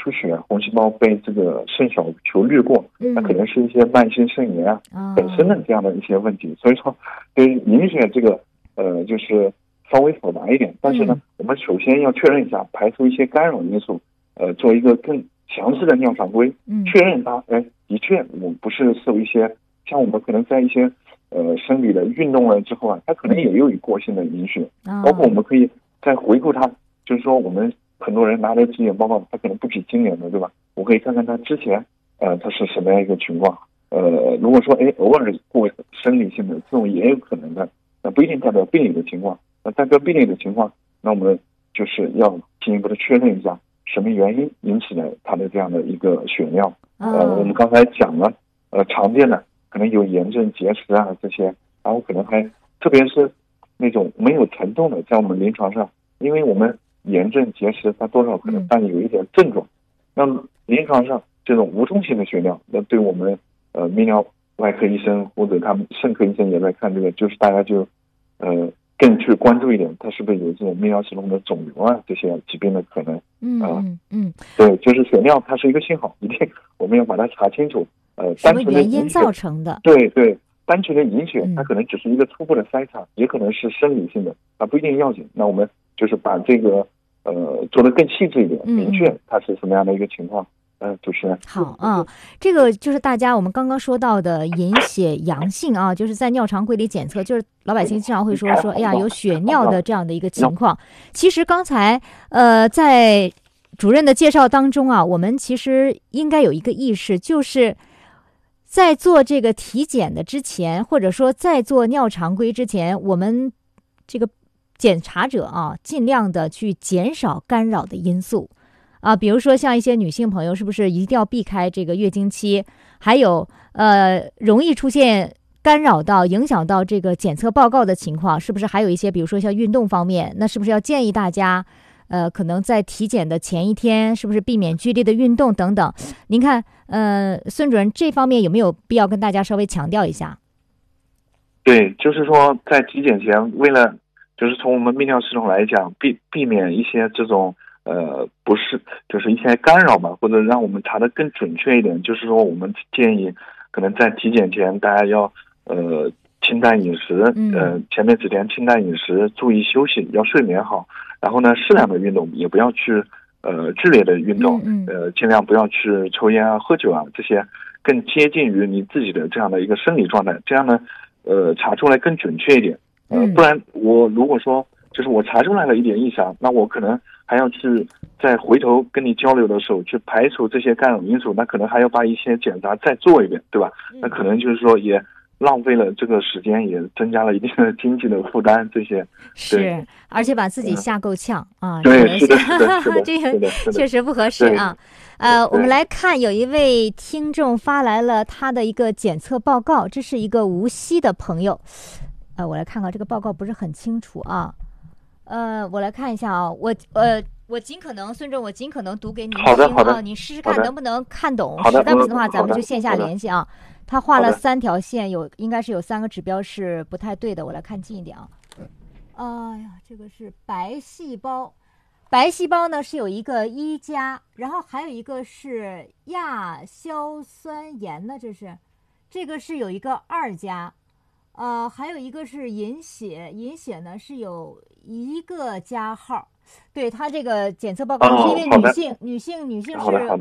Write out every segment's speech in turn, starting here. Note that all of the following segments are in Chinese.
出血，红细胞被这个肾小球掠过，那可能是一些慢性肾炎本身的这样的一些问题。所以说对于凝血这个就是稍微复杂一点，但是呢，我们首先要确认一下，排除一些干扰因素，做一个更详细的尿常规，确认它的确我不是受一些像我们可能在一些生理的运动了之后它可能也有过性的凝血，包括我们可以再回顾它，就是说我们很多人拿的体检报告，它可能不止今年的，对吧？我可以看看它之前它是什么样一个情况。如果说偶尔过生理性的这种也有可能的，那不一定代表病理的情况。那代表病理的情况，那我们就是要进一步的确认一下什么原因引起了它的这样的一个血尿。我们刚才讲了，常见的可能有炎症、结石这些，然后可能还特别是那种没有疼痛的，在我们临床上，因为我们炎症、结石它多少可能伴有一点症状，那么临床上这种无痛性的血尿，那对我们泌尿外科医生或者他们肾科医生也在看这个，就是大家就更去关注一点，它是不是有这种泌尿系统的肿瘤这些疾病的可能。对，就是血尿它是一个信号，一定我们要把它查清楚。 什么原因造成的？ 对，单纯的凝血它可能只是一个初步的筛查，也可能是生理性的，它不一定要紧。那我们就是把这个做得更细致一点，明确它是什么样的一个情况。主持人好这个就是大家我们刚刚说到的隐血阳性就是在尿常规里检测，就是老百姓经常会说哎呀有血尿的这样的一个情况。其实刚才在主任的介绍当中我们其实应该有一个意识，就是在做这个体检的之前，或者说在做尿常规之前，我们这个检查者尽量的去减少干扰的因素。比如说像一些女性朋友是不是一定要避开这个月经期，还有容易出现干扰到影响到这个检测报告的情况，是不是还有一些比如说像运动方面，那是不是要建议大家可能在体检的前一天是不是避免剧烈的运动等等。您看孙主任这方面有没有必要跟大家稍微强调一下？ 对，就是说在体检前，为了就是从我们泌尿系统来讲避免一些这种不是就是一些干扰嘛，或者让我们查得更准确一点，就是说我们建议可能在体检前大家要清淡饮食，前面几天清淡饮食，注意休息，要睡眠好，然后呢适量的运动，也不要去剧烈的运动，尽量不要去抽烟喝酒这些更接近于你自己的这样的一个生理状态，这样呢查出来更准确一点。不然我如果说就是我查出来了一点异常，那我可能还要去再回头跟你交流的时候去排除这些干扰因素，那可能还要把一些检查再做一遍，对吧？那可能就是说也浪费了这个时间，也增加了一定的经济的负担，这些是，而且把自己吓够呛对，是的， 这个确实不合适我们来看，有一位听众发来了他的一个检测报告，这是一个无锡的朋友。我来看看这个报告不是很清楚我来看一下我尽可能，孙总，我尽可能读给您听你试试看能不能看懂。实在不行的话，咱们就线下联系他画了3条线，应该是有3个指标是不太对的，我来看近一点这个是白细胞。白细胞呢是有一个1+，然后还有一个是亚硝酸盐呢，这个是有一个2+。还有一个是隐血，隐血呢是有1个加号。对，他这个检测报告是一位女性是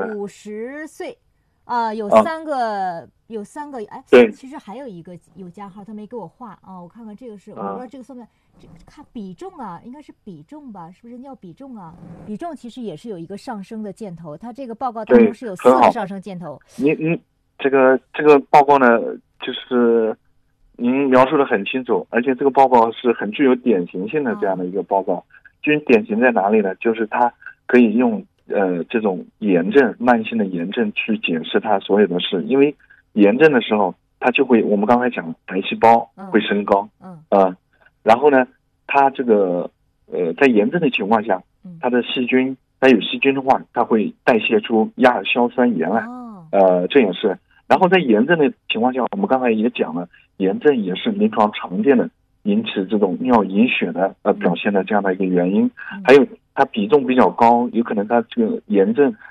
50岁，有3个，其实还有一个有加号，他没给我画我看看这个是，我不知道这个算不算，看比重应该是比重吧，是不是尿比重比重其实也是有一个上升的箭头，他这个报告当中是有4个上升箭头。 这个报告呢，就是您描述的很清楚，而且这个报告是很具有典型性的这样的一个报告。至于典型在哪里呢？就是它可以用这种炎症、慢性的炎症去解释它所有的事。因为炎症的时候，它就会我们刚才讲白细胞会升高，然后呢，它这个在炎症的情况下，它的细菌，它有细菌的话，它会代谢出亚硝酸盐来，这也是。然后在炎症的情况下，我们刚才也讲了，炎症也是临床常见的引起这种尿隐血的表现的这样的一个原因。还有它比重比较高，有可能它这个炎症